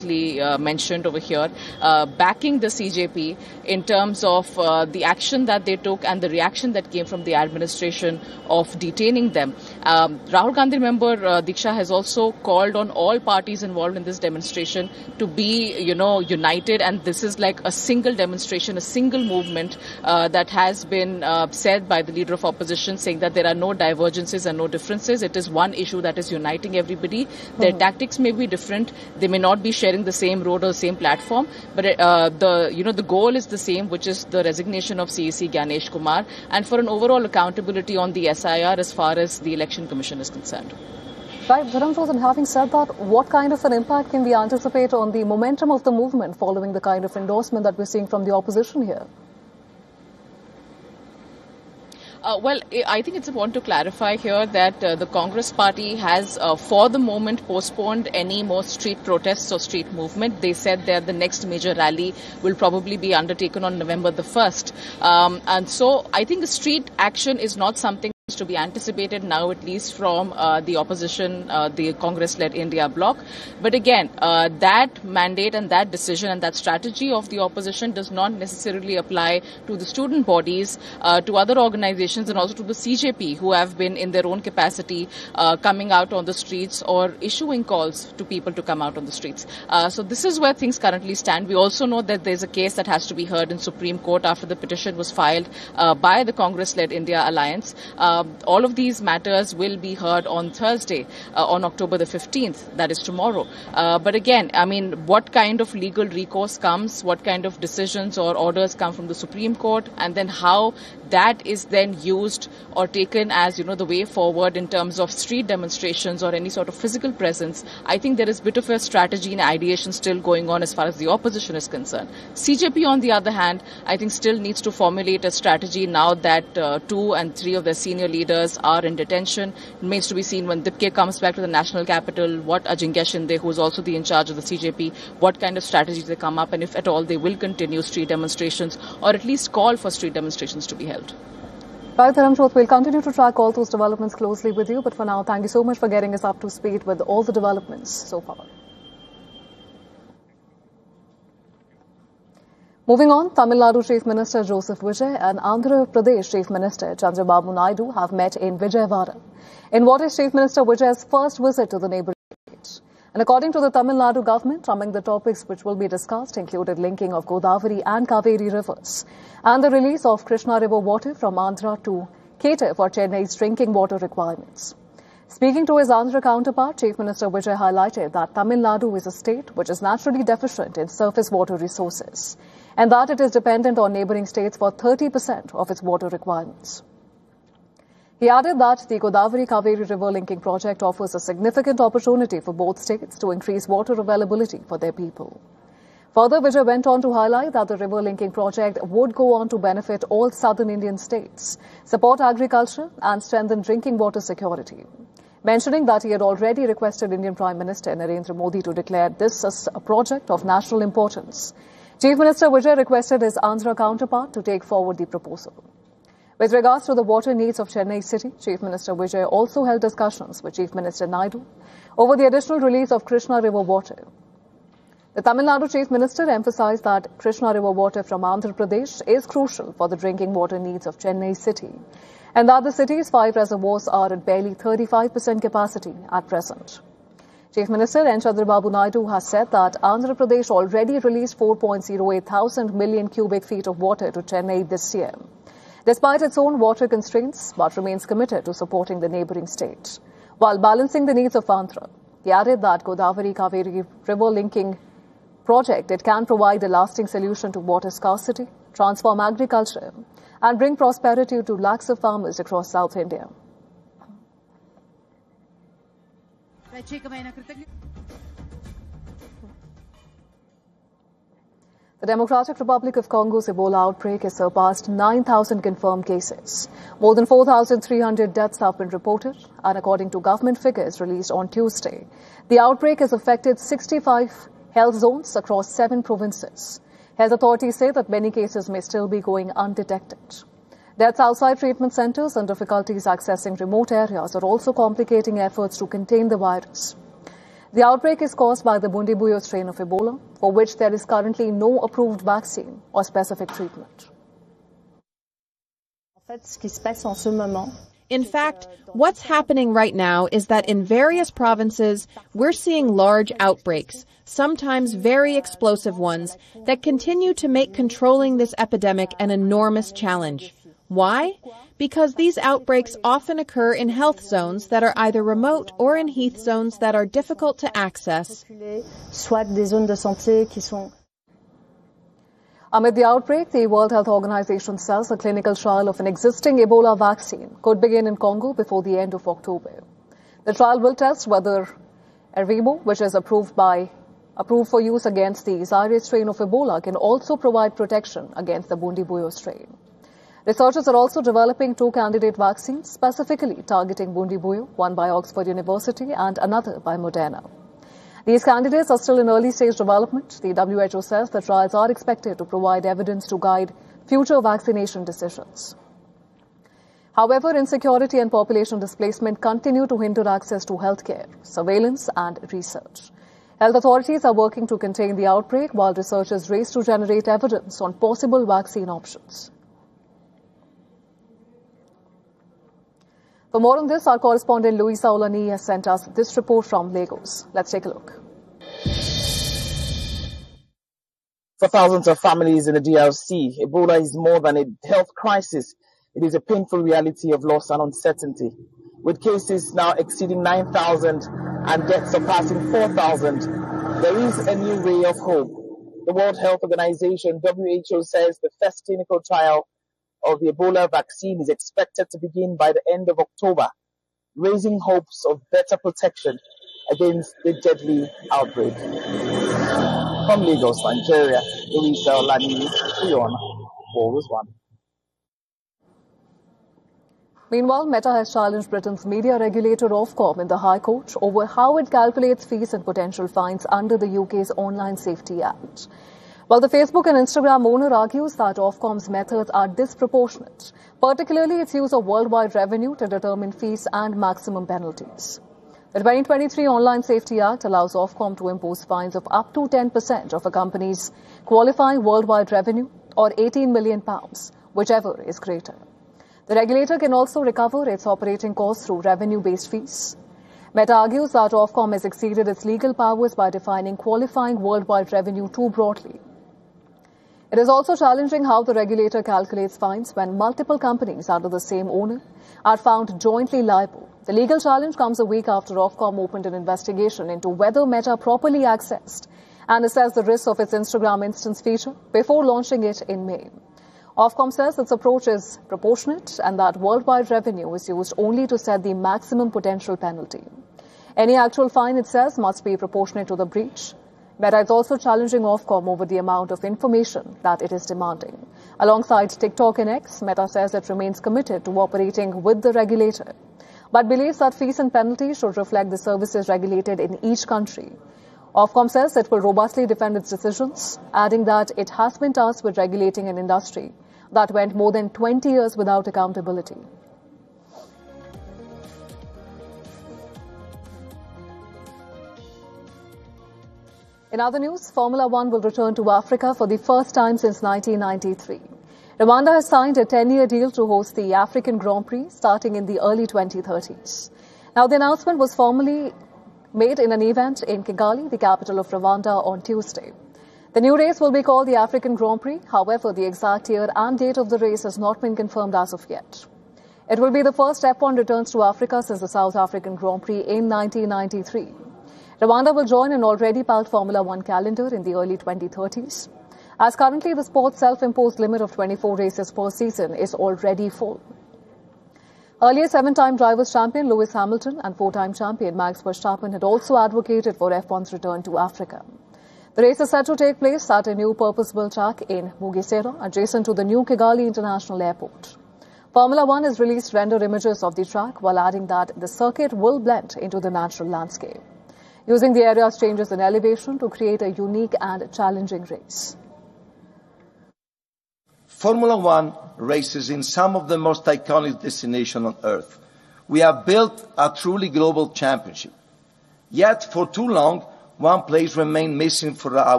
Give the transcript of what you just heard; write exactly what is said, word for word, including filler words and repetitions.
Uh, mentioned over here, uh, backing the C J P in terms of uh, the action that they took and the reaction that came from the administration of detaining them. Um, Rahul Gandhi member uh, Diksha has also called on all parties involved in this demonstration to be, you know, united, and this is like a single demonstration, a single movement uh, that has been uh, said by the leader of opposition, saying that there are no divergences and no differences. It is one issue that is uniting everybody. Their mm-hmm. tactics may be different. They may not be sharing the same road or the same platform, but uh, the you know the goal is the same, which is the resignation of C E C Gyanesh Kumar, and for an overall accountability on the S I R as far as the Election Commission is concerned. Right, Dharamjot, and having said that, what kind of an impact can we anticipate on the momentum of the movement following the kind of endorsement that we're seeing from the opposition here? Uh, well, I think it's important to clarify here that uh, the Congress party has, uh, for the moment, postponed any more street protests or street movement. They said that the next major rally will probably be undertaken on November the first. Um, and so I think the street action is not something to be anticipated now, at least from uh, the opposition, uh, the Congress-led India bloc. But again, uh, that mandate and that decision and that strategy of the opposition does not necessarily apply to the student bodies, uh, to other organizations, and also to the C J P, who have been in their own capacity uh, coming out on the streets or issuing calls to people to come out on the streets. Uh, so this is where things currently stand. We also know that there's a case that has to be heard in Supreme Court after the petition was filed uh, by the Congress-led India Alliance. Uh, all of these matters will be heard on Thursday, uh, on October the fifteenth, that is tomorrow. Uh, but again, I mean, what kind of legal recourse comes, what kind of decisions or orders come from the Supreme Court, and then how that is then used or taken as, you know, the way forward in terms of street demonstrations or any sort of physical presence. I think there is a bit of a strategy and ideation still going on as far as the opposition is concerned. C J P, on the other hand, I think still needs to formulate a strategy now that uh, two and three of their senior leaders are in detention. It remains to be seen when Dipke comes back to the national capital, what Ajinkya Shinde, who is also the in charge of the C J P, what kind of strategies they come up, and if at all they will continue street demonstrations or at least call for street demonstrations to be held. Right, Dharamjot, we'll continue to track all those developments closely with you, but for now, thank you so much for getting us up to speed with all the developments so far. Moving on, Tamil Nadu Chief Minister Joseph Vijay and Andhra Pradesh Chief Minister Chandrababu Naidu have met in Vijayawada, in what is Chief Minister Vijay's first visit to the neighbouring state. And according to the Tamil Nadu government, among the topics which will be discussed included linking of Godavari and Kaveri rivers and the release of Krishna River water from Andhra to cater for Chennai's drinking water requirements. Speaking to his Andhra counterpart, Chief Minister Vijay highlighted that Tamil Nadu is a state which is naturally deficient in surface water resources and that it is dependent on neighbouring states for thirty percent of its water requirements. He added that the Godavari-Kaveri River linking project offers a significant opportunity for both states to increase water availability for their people. Further, Vijay went on to highlight that the river linking project would go on to benefit all southern Indian states, support agriculture and strengthen drinking water security, mentioning that he had already requested Indian Prime Minister Narendra Modi to declare this as a project of national importance. Chief Minister Vijay requested his Andhra counterpart to take forward the proposal. With regards to the water needs of Chennai City, Chief Minister Vijay also held discussions with Chief Minister Naidu over the additional release of Krishna River water. The Tamil Nadu Chief Minister emphasized that Krishna River water from Andhra Pradesh is crucial for the drinking water needs of Chennai City and that the city's five reservoirs are at barely thirty-five percent capacity at present. Chief Minister N. Chandrababu Naidu has said that Andhra Pradesh already released four point zero eight thousand million cubic feet of water to Chennai this year, despite its own water constraints, but remains committed to supporting the neighbouring state while balancing the needs of Andhra. He added that Godavari-Kaveri river linking project, it can provide a lasting solution to water scarcity, transform agriculture and bring prosperity to lakhs of farmers across South India. The Democratic Republic of Congo's Ebola outbreak has surpassed nine thousand confirmed cases. More than four thousand three hundred deaths have been reported, and according to government figures released on Tuesday, the outbreak has affected sixty-five health zones across seven provinces. Health authorities say that many cases may still be going undetected. Deaths outside treatment centres and difficulties accessing remote areas are also complicating efforts to contain the virus. The outbreak is caused by the Bundibugyo strain of Ebola, for which there is currently no approved vaccine or specific treatment. In fact, what's happening right now is that in various provinces, we're seeing large outbreaks, sometimes very explosive ones, that continue to make controlling this epidemic an enormous challenge. Why? Because these outbreaks often occur in health zones that are either remote or in heath zones that are difficult to access. Amid the outbreak, the World Health Organization says a clinical trial of an existing Ebola vaccine could begin in Congo before the end of October. The trial will test whether Ervebo, which is approved by approved for use against the Zaire strain of Ebola, can also provide protection against the Bundibugyo strain. Researchers are also developing two candidate vaccines specifically targeting Bundibugyo, one by Oxford University and another by Moderna. These candidates are still in early stage development. The W H O says the trials are expected to provide evidence to guide future vaccination decisions. However, insecurity and population displacement continue to hinder access to healthcare, surveillance and research. Health authorities are working to contain the outbreak while researchers race to generate evidence on possible vaccine options. For more on this, our correspondent Louisa Olani has sent us this report from Lagos. Let's take a look. For thousands of families in the D R C, Ebola is more than a health crisis. It is a painful reality of loss and uncertainty. With cases now exceeding nine thousand and deaths surpassing four thousand, there is a new ray of hope. The World Health Organization, W H O, says the first clinical trial of the Ebola vaccine is expected to begin by the end of October, raising hopes of better protection against the deadly outbreak. From Lagos, Nigeria, Louisa Olani, Leon, Always One. Meanwhile, Meta has challenged Britain's media regulator Ofcom in the High Court over how it calculates fees and potential fines under the U K's Online Safety Act. While the Facebook and Instagram owner argues that Ofcom's methods are disproportionate, particularly its use of worldwide revenue to determine fees and maximum penalties. The twenty twenty-three Online Safety Act allows Ofcom to impose fines of up to ten percent of a company's qualifying worldwide revenue or eighteen million pounds, whichever is greater. The regulator can also recover its operating costs through revenue-based fees. Meta argues that Ofcom has exceeded its legal powers by defining qualifying worldwide revenue too broadly. It is also challenging how the regulator calculates fines when multiple companies under the same owner are found jointly liable. The legal challenge comes a week after Ofcom opened an investigation into whether Meta properly accessed and assessed the risks of its Instagram instance feature before launching it in May. Ofcom says its approach is proportionate and that worldwide revenue is used only to set the maximum potential penalty. Any actual fine, it says, must be proportionate to the breach. Meta is also challenging Ofcom over the amount of information that it is demanding. Alongside TikTok and X, Meta says it remains committed to operating with the regulator, but believes that fees and penalties should reflect the services regulated in each country. Ofcom says it will robustly defend its decisions, adding that it has been tasked with regulating an industry that went more than twenty years without accountability. In other news, Formula One will return to Africa for the first time since nineteen ninety-three. Rwanda has signed a ten-year deal to host the African Grand Prix starting in the early twenty thirties. Now, the announcement was formally made in an event in Kigali, the capital of Rwanda, on Tuesday. The new race will be called the African Grand Prix. However, the exact year and date of the race has not been confirmed as of yet. It will be the first F one returns to Africa since the South African Grand Prix in nineteen ninety-three. Rwanda will join an already packed Formula One calendar in the early twenty thirties, as currently the sport's self-imposed limit of twenty-four races per season is already full. Earlier seven-time Drivers' Champion Lewis Hamilton and four-time champion Max Verstappen had also advocated for F one's return to Africa. The race is set to take place at a new purpose-built track in Mugesera, adjacent to the new Kigali International Airport. Formula One has released render images of the track while adding that the circuit will blend into the natural landscape, using the area's changes in elevation to create a unique and challenging race. Formula One races in some of the most iconic destinations on Earth. We have built a truly global championship. Yet, for too long, one place remained missing for our